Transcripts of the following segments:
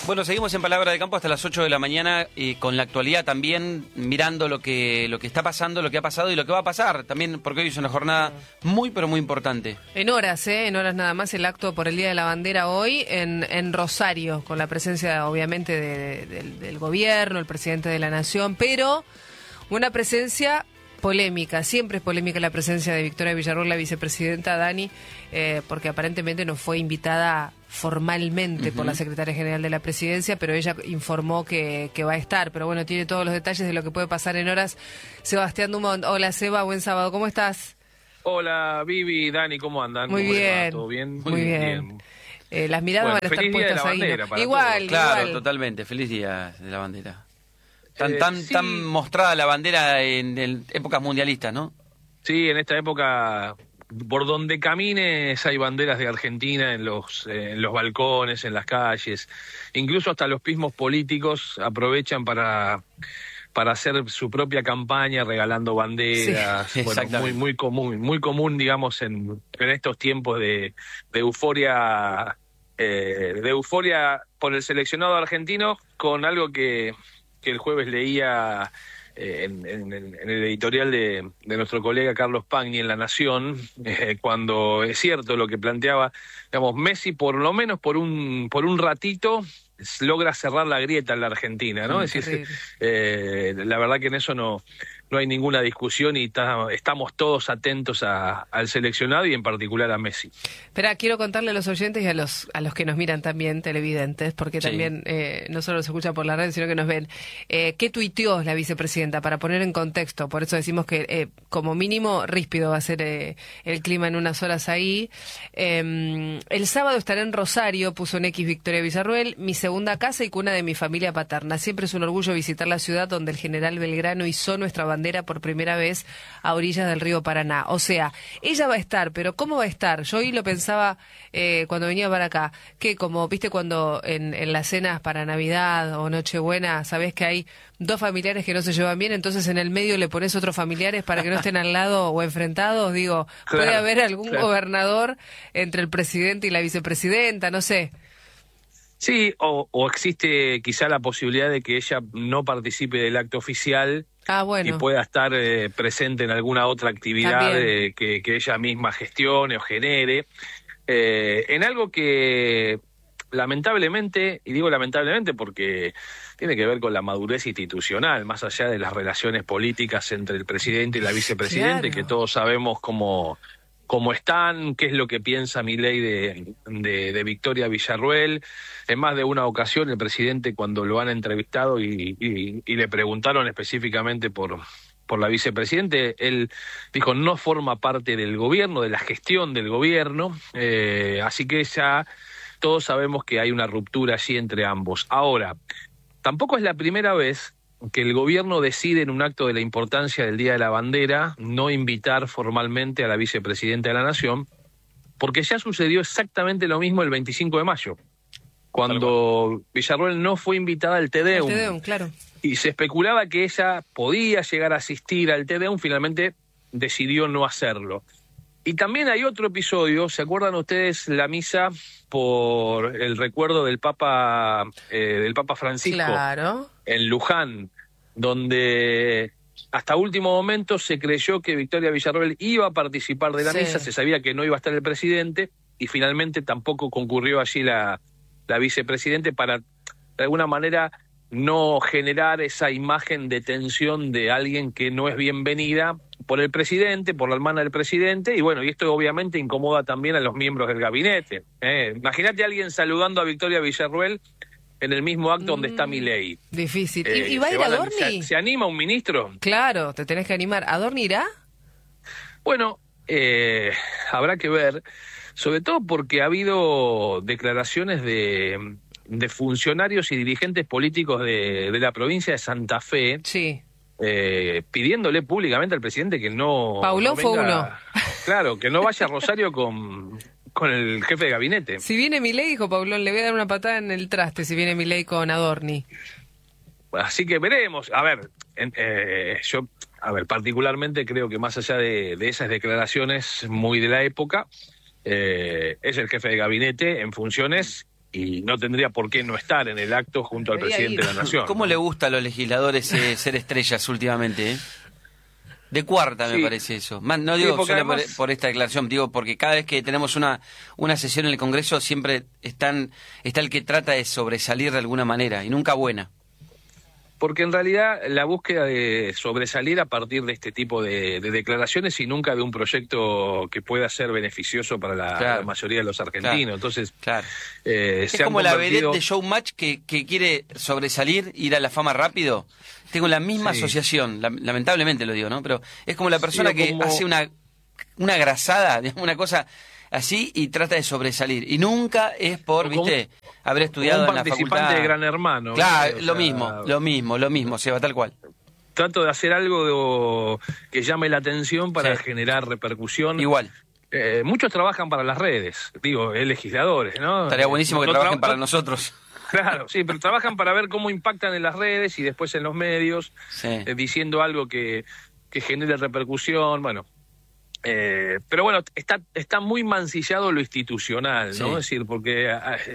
Bueno, seguimos en Palabra de Campo hasta las 8 de la mañana y con la actualidad también, mirando lo que está pasando, lo que ha pasado y lo que va a pasar también, porque hoy es una jornada muy, pero muy importante. En horas nada más el acto por el Día de la Bandera hoy en Rosario, con la presencia obviamente del gobierno, el presidente de la Nación, pero una presencia polémica. Siempre es polémica la presencia de Victoria Villarruel, la vicepresidenta, Dani, porque aparentemente no fue invitada formalmente por la secretaria general de la presidencia, pero ella informó que va a estar. Pero bueno, tiene todos los detalles de lo que puede pasar en horas. Sebastián Dumont. Hola, Seba, buen sábado. ¿Cómo estás? Hola, Vivi, Dani, ¿cómo andan? Muy ¿Cómo les va? bien. ¿Todo bien? Muy bien. Las miradas van a estar puestas ahí, ¿no? Igual, claro, igual. Totalmente. Feliz Día de la Bandera. Sí. Tan mostrada la bandera en épocas mundialistas, ¿no? Sí, en esta época, por donde camines hay banderas de Argentina en los balcones, en las calles. Incluso hasta los mismos políticos aprovechan para hacer su propia campaña regalando banderas. Sí, bueno, muy común, digamos, en estos tiempos de euforia por el seleccionado argentino, con algo que el jueves leía en el editorial de nuestro colega Carlos Pagni en La Nación, cuando es cierto lo que planteaba, digamos, Messi por lo menos por un ratito logra cerrar la grieta en la Argentina, ¿no? Es decir, la verdad que en eso no hay ninguna discusión y estamos todos atentos al seleccionado y en particular a Messi. Espera, quiero contarle a los oyentes y a los que nos miran también, televidentes, porque también no solo se escucha por la radio, sino que nos ven. ¿Qué tuiteó la vicepresidenta? Para poner en contexto, por eso decimos que como mínimo ríspido va a ser el clima en unas horas ahí. El sábado estaré en Rosario, puso en X Victoria Villarruel, mi segunda casa y cuna de mi familia paterna. Siempre es un orgullo visitar la ciudad donde el general Belgrano hizo nuestra bandera por primera vez a orillas del río Paraná. O sea, ella va a estar, pero ¿cómo va a estar? Yo hoy lo pensaba cuando venía para acá, que como, viste, cuando en las cenas para Navidad o Nochebuena, sabés que hay dos familiares que no se llevan bien, entonces en el medio le pones otros familiares para que no estén al lado o enfrentados. Digo, claro, puede haber algún gobernador entre el presidente y la vicepresidenta, no sé. Sí, o existe quizá la posibilidad de que ella no participe del acto oficial y pueda estar presente en alguna otra actividad que ella misma gestione o genere, en algo que lamentablemente, y digo lamentablemente porque tiene que ver con la madurez institucional, más allá de las relaciones políticas entre el presidente y la vicepresidente, que todos sabemos cómo están, qué es lo que piensa Milei de Victoria Villarruel. En más de una ocasión el presidente, cuando lo han entrevistado y le preguntaron específicamente por la vicepresidente, él dijo no forma parte del gobierno, de la gestión del gobierno, así que ya todos sabemos que hay una ruptura allí entre ambos. Ahora, tampoco es la primera vez que el gobierno decide en un acto de la importancia del Día de la Bandera no invitar formalmente a la vicepresidenta de la Nación, porque ya sucedió exactamente lo mismo el 25 de mayo, cuando Villarruel no fue invitada al Te Deum. El Te Deum, claro. Y se especulaba que ella podía llegar a asistir al Te Deum, finalmente decidió no hacerlo. Y también hay otro episodio, ¿se acuerdan ustedes la misa por el recuerdo del Papa Francisco? Claro. En Luján, donde hasta último momento se creyó que Victoria Villarruel iba a participar de la misa, se sabía que no iba a estar el presidente y finalmente tampoco concurrió allí la vicepresidente para, de alguna manera, no generar esa imagen de tensión de alguien que no es bienvenida por el presidente, por la hermana del presidente, y bueno, y esto obviamente incomoda también a los miembros del gabinete. Imagínate a alguien saludando a Victoria Villarruel en el mismo acto donde está Milei. Difícil. ¿Y va a ir Adorni? ¿Se anima un ministro? Claro, te tenés que animar. ¿Adorni irá? Bueno, habrá que ver, sobre todo porque ha habido declaraciones de funcionarios y dirigentes políticos de la provincia de Santa Fe, pidiéndole públicamente al presidente que no... Paulón fue uno. Claro, que no vaya a Rosario con el jefe de gabinete. Si viene Milei, dijo Paulón, le voy a dar una patada en el traste si viene Milei con Adorni. Así que veremos. A ver, yo particularmente creo que más allá de esas declaraciones muy de la época, es el jefe de gabinete en funciones y no tendría por qué no estar en el acto junto al presidente de la Nación. ¿Cómo le gusta a los legisladores ser estrellas últimamente, De cuarta, me parece eso. No digo solo además, por esta declaración, digo porque cada vez que tenemos una sesión en el Congreso siempre está el que trata de sobresalir de alguna manera, y nunca buena. Porque en realidad la búsqueda de sobresalir a partir de este tipo de declaraciones y nunca de un proyecto que pueda ser beneficioso para la mayoría de los argentinos. Claro. Entonces, es como la vedette de Showmatch que quiere sobresalir, ir a la fama rápido. Tengo la misma asociación, lamentablemente lo digo, ¿no? Pero es como la persona que hace una grasada, una cosa así, y trata de sobresalir. Y nunca es por, haber estudiado en la facultad. Un participante de Gran Hermano. Claro, lo mismo, Seba, tal cual. Trato de hacer algo que llame la atención para generar repercusión. Igual. Muchos trabajan para las redes, legisladores, ¿no? Estaría buenísimo que trabajen para nosotros. Claro, sí, pero trabajan para ver cómo impactan en las redes y después en los medios, diciendo algo que genere repercusión, bueno. Pero bueno, está muy mancillado lo institucional, ¿no? Es decir, porque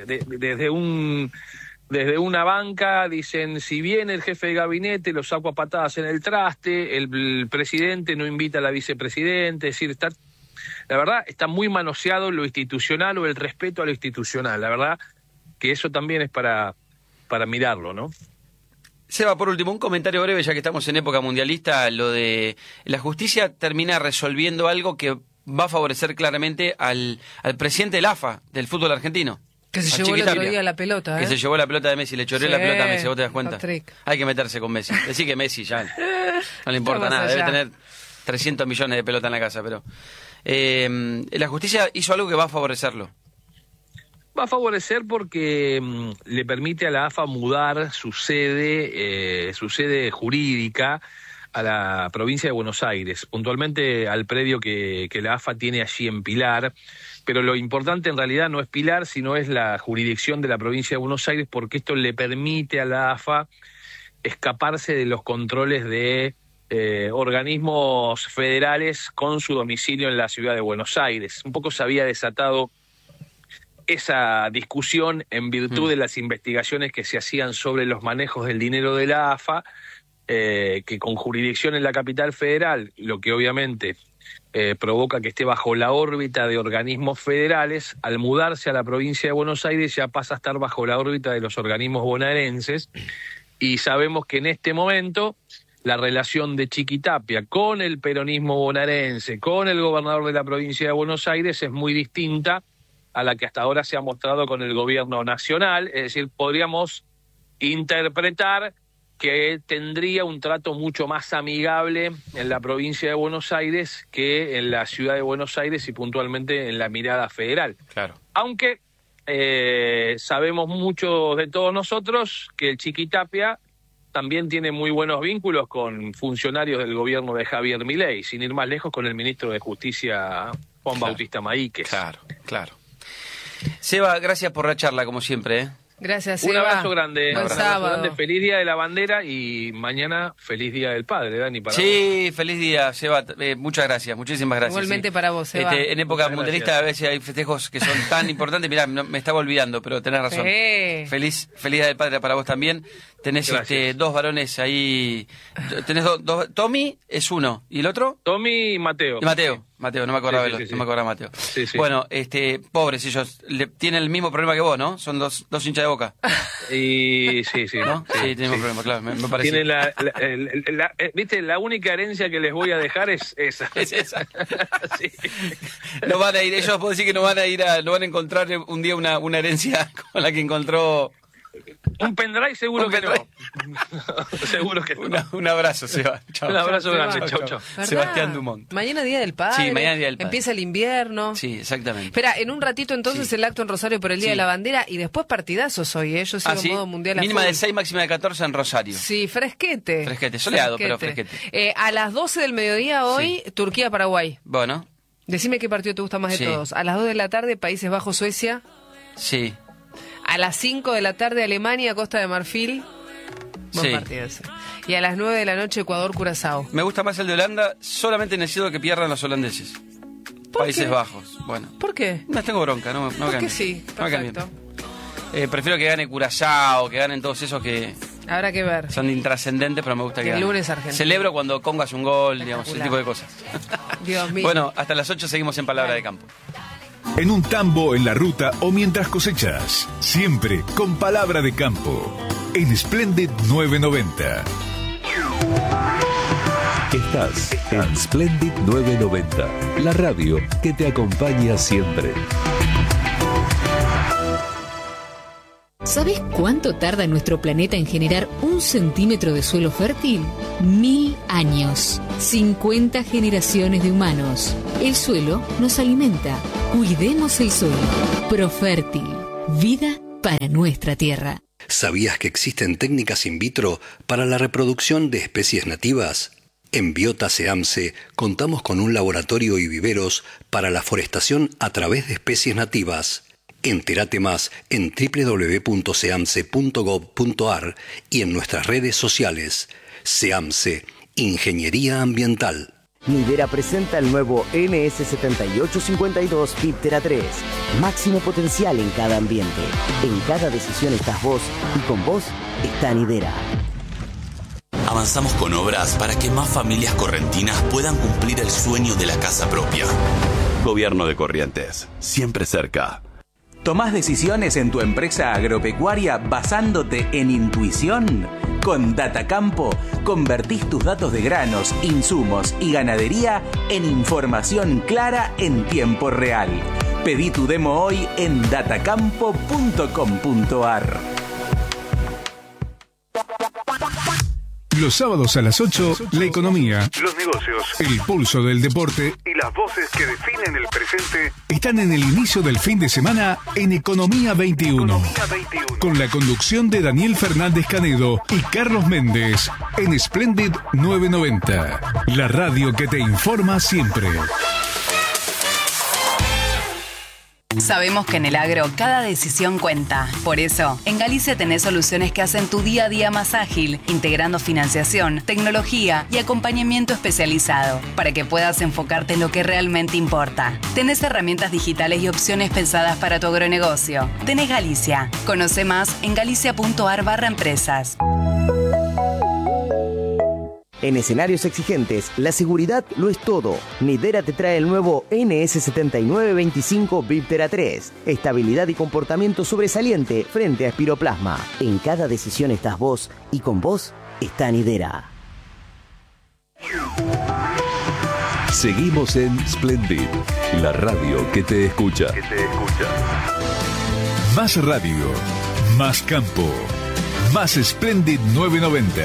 desde una banca dicen, si viene el jefe de gabinete, lo saco a patadas en el traste, el presidente no invita a la vicepresidenta, es decir, la verdad está muy manoseado lo institucional o el respeto a lo institucional, la verdad que eso también es para mirarlo, ¿no? Seba, por último, un comentario breve, ya que estamos en época mundialista, lo de la justicia termina resolviendo algo que va a favorecer claramente al presidente del AFA, del fútbol argentino. Que se llevó el otro día la pelota, Que se llevó la pelota de Messi, le choreó la pelota a Messi, ¿vos te das cuenta? Patrick. Hay que meterse con Messi. Decí que Messi ya no le importa nada, debe tener 300 millones de pelota en la casa, pero la justicia hizo algo que va a favorecerlo. Va a favorecer porque le permite a la AFA mudar su sede jurídica a la provincia de Buenos Aires, puntualmente al predio que la AFA tiene allí en Pilar, pero lo importante en realidad no es Pilar, sino es la jurisdicción de la provincia de Buenos Aires, porque esto le permite a la AFA escaparse de los controles de organismos federales con su domicilio en la ciudad de Buenos Aires. Un poco se había desatado esa discusión en virtud de las investigaciones que se hacían sobre los manejos del dinero de la AFA, que con jurisdicción en la capital federal, lo que obviamente provoca que esté bajo la órbita de organismos federales, al mudarse a la provincia de Buenos Aires ya pasa a estar bajo la órbita de los organismos bonaerenses, y sabemos que en este momento la relación de Chiquitapia con el peronismo bonaerense, con el gobernador de la provincia de Buenos Aires, es muy distinta a la que hasta ahora se ha mostrado con el gobierno nacional, es decir, podríamos interpretar que tendría un trato mucho más amigable en la provincia de Buenos Aires que en la ciudad de Buenos Aires y puntualmente en la mirada federal. Claro. Aunque sabemos mucho de todos nosotros que el Chiquitapia también tiene muy buenos vínculos con funcionarios del gobierno de Javier Milei, sin ir más lejos con el ministro de Justicia, Juan Bautista Maíquez. Claro. Seba, gracias por la charla, como siempre. Gracias, Seba. Un abrazo grande. Buen sábado. Feliz Día de la Bandera y mañana feliz Día del Padre, Dani. Para vos. Feliz día, Seba. Muchas gracias, muchísimas gracias. Igualmente para vos, Seba. En época mundialista a veces hay festejos que son tan importantes. Mirá, me estaba olvidando, pero tenés razón. Feliz Día del Padre para vos también. Tenés dos varones ahí. Tenés dos. Tommy es uno. ¿Y el otro? Tommy y Mateo. Mateo, no me acordaba no me acordaba Mateo. Sí. Bueno, pobres ellos, tienen el mismo problema que vos, ¿no? Son dos hinchas de Boca. Y sí. ¿No? Sí, tenemos problema, claro, me parece. Tienen ¿viste? La única herencia que les voy a dejar es esa. Es esa. Sí. No van a ir, ellos puedo decir que no van a encontrar un día una herencia con la que encontró. Un pendrive seguro que no. Seguro que no. Un abrazo, Seba. Chao. Un abrazo grande. Chau. Sebastián Dumont. Mañana Día del Padre. Sí, mañana Día del Padre. Empieza el invierno. Sí, exactamente. Espera, en un ratito entonces el acto en Rosario por el Día de la Bandera y después partidazos hoy, Yo sigo en modo mundial. Mínima de 6, máxima de 14 en Rosario. Sí, fresquete, soleado, pero fresquete. A las 12 del mediodía hoy, Turquía-Paraguay. Bueno. Decime qué partido te gusta más de todos. A las 2 de la tarde, Países Bajos-Suecia. Sí. A las 5 de la tarde, Alemania, Costa de Marfil. Buen partido ese. Y a las 9 de la noche, Ecuador-Curazao. Me gusta más el de Holanda, solamente necesito que pierdan los holandeses. Países Bajos. Bueno. ¿Por qué? No tengo bronca, no Porque sí, perfecto. Prefiero que gane Curazao, que ganen todos esos que... Habrá que ver. Son intrascendentes, pero me gusta que gane. El lunes Argentina. Celebro cuando Congo hace un gol, digamos, ese tipo de cosas. Dios mío. Bueno, hasta las 8 seguimos en Palabra de Campo. En un tambo, en la ruta o mientras cosechas. Siempre con Palabra de Campo. En Splendid 990. Estás en Splendid 990. La radio que te acompaña siempre. ¿Sabes cuánto tarda nuestro planeta en generar 1 centímetro de suelo fértil? 1000 años. 50 generaciones de humanos. El suelo nos alimenta. Cuidemos el suelo. Profértil. Vida para nuestra tierra. ¿Sabías que existen técnicas in vitro para la reproducción de especies nativas? En Biota SEAMSE contamos con un laboratorio y viveros para la forestación a través de especies nativas. Entérate más en www.seamse.gov.ar y en nuestras redes sociales. SEAMSE, Ingeniería Ambiental. Nidera presenta el nuevo NS7852 Viptera 3. Máximo potencial en cada ambiente. En cada decisión estás vos y con vos está Nidera. Avanzamos con obras para que más familias correntinas puedan cumplir el sueño de la casa propia. Gobierno de Corrientes, siempre cerca. ¿Tomás decisiones en tu empresa agropecuaria basándote en intuición? Con Datacampo, convertís tus datos de granos, insumos y ganadería en información clara en tiempo real. Pedí tu demo hoy en datacampo.com.ar. Los sábados a las 8, la economía, los negocios, el pulso del deporte y las voces que definen el presente están en el inicio del fin de semana en Economía 21. Con la conducción de Daniel Fernández Canedo y Carlos Méndez en Splendid 990. La radio que te informa siempre. Sabemos que en el agro cada decisión cuenta. Por eso, en Galicia tenés soluciones que hacen tu día a día más ágil, integrando financiación, tecnología y acompañamiento especializado, para que puedas enfocarte en lo que realmente importa. Tenés herramientas digitales y opciones pensadas para tu agronegocio. Tenés Galicia. Conoce más en galicia.ar/empresas. En escenarios exigentes, la seguridad lo es todo. Nidera te trae el nuevo NS7925 Viptera 3. Estabilidad y comportamiento sobresaliente frente a espiroplasma. En cada decisión estás vos y con vos está Nidera. Seguimos en Splendid, la radio que te escucha. Más radio, más campo, más Splendid 990.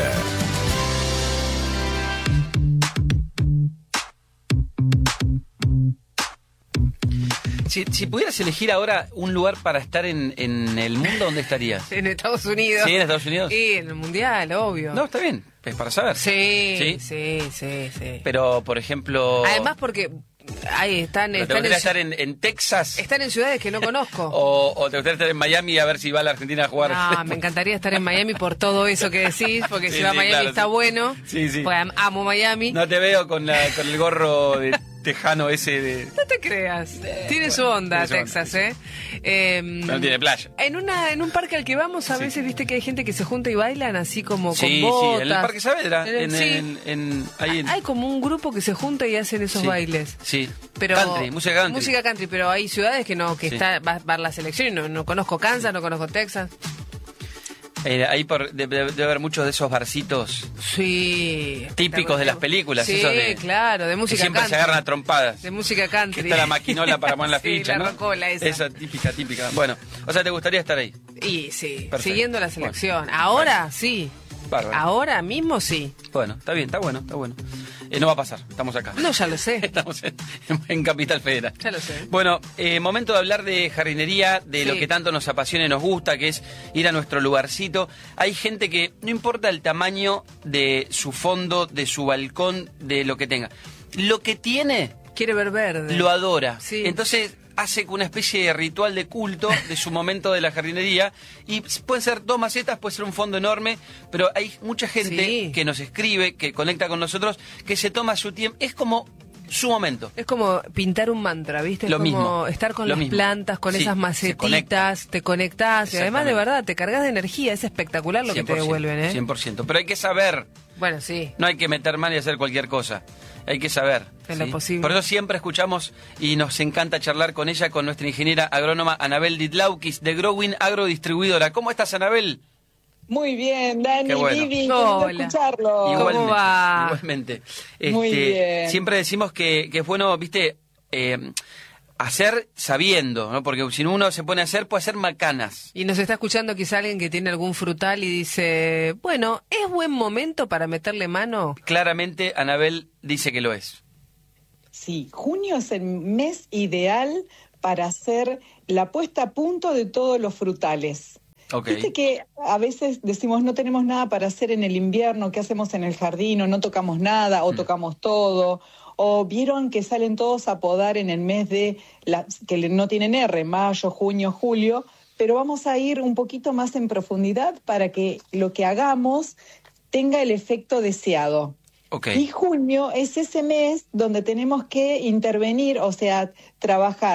Si pudieras elegir ahora un lugar para estar en el mundo, ¿dónde estarías? En Estados Unidos. ¿Sí, en Estados Unidos? Sí, en el Mundial, obvio. No, está bien, es para saber. Sí. Pero, por ejemplo... Además porque... Ahí están. ¿Te gustaría estar en Texas? Están en ciudades que no conozco. ¿O te gustaría estar en Miami a ver si va la Argentina a jugar? No, me encantaría estar en Miami por todo eso que decís, porque si va a Miami claro, está bueno. Sí. Pues amo Miami. No te veo con el gorro de tejano ese de... No te creas. Tiene su onda Texas, ¿eh? No tiene playa. En un parque al que vamos a veces, viste que hay gente que se junta y bailan así como con botas. Sí, en el Parque Saavedra. Hay como un grupo que se junta y hacen esos bailes. Sí. Pero, música country. Música country, pero hay ciudades que no, va a la selección y no conozco Kansas, no conozco Texas. Ahí debe haber muchos de esos barcitos típicos de las películas. Sí, esos claro, de música que siempre country. se agarran a trompadas. De música country. Que está la maquinola para poner la ficha, la ¿no? rocola esa. Esa típica. Bueno, o sea, ¿te gustaría estar ahí? Y sí, perfecto. Siguiendo la selección. Ahora sí. Bárbaro. Ahora mismo sí. Bueno, está bien, está bueno. No va a pasar, estamos acá. No, ya lo sé. Estamos en Capital Federal. Ya lo sé. Bueno, momento de hablar de jardinería, de lo que tanto nos apasiona y nos gusta, que es ir a nuestro lugarcito. Hay gente que, no importa el tamaño de su fondo, de su balcón, de lo que tenga, lo que tiene... Quiere ver verde. Lo adora. Sí. Entonces... hace una especie de ritual de culto de su momento de la jardinería y pueden ser 2 macetas, puede ser un fondo enorme, pero hay mucha gente que nos escribe, que conecta con nosotros, que se toma su tiempo. Es como su momento. Es como pintar un mantra, ¿viste? Lo como mismo. estar con las plantas, con esas macetitas, te conectás y además de verdad te cargas de energía, es espectacular lo que te devuelven, ¿eh? 100%, pero hay que saber. Bueno, sí. No hay que meter mano y hacer cualquier cosa. Hay que saber. En lo posible. Por eso siempre escuchamos y nos encanta charlar con ella, con nuestra ingeniera agrónoma Anabel Ditlaukis de Growing Agrodistribuidora. ¿Cómo estás, Anabel? Muy bien, Dani, bueno. Vivi, qué lindo escucharlo. Igualmente, ¿Cómo va? Igualmente. Muy bien. Siempre decimos que es bueno, viste, hacer sabiendo, ¿no? Porque si uno se pone a hacer, puede hacer macanas. Y nos está escuchando quizá alguien que tiene algún frutal y dice, bueno, ¿es buen momento para meterle mano? Claramente, Anabel dice que lo es. Sí, junio es el mes ideal para hacer la puesta a punto de todos los frutales. Okay. Viste que a veces decimos no tenemos nada para hacer en el invierno, ¿qué hacemos en el jardín? O no tocamos nada, o tocamos todo. O vieron que salen todos a podar en el mes de que no tienen R, mayo, junio, julio, pero vamos a ir un poquito más en profundidad para que lo que hagamos tenga el efecto deseado. Okay. Y junio es ese mes donde tenemos que intervenir, o sea, trabajar